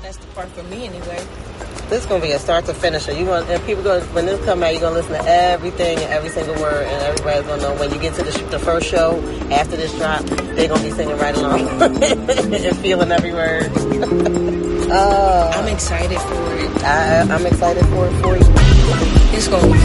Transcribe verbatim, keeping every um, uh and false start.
That's the part for me anyway. This is gonna be a start to finish. You want and people going when this come out, you're gonna listen to everything and every single word, and everybody's gonna know when you get to the, the first show after this drop, they're gonna be singing right along and feeling every word. uh, I'm excited for it. I, I'm excited for it for you. It's gonna be